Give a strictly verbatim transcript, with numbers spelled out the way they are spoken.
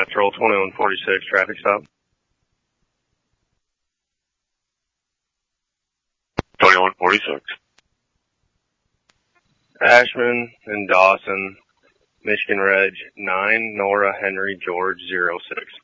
Natural twenty-one forty-six traffic stop. twenty-one forty-six. Ashman and Dawson, Michigan Reg nine, Nora Henry George zero six.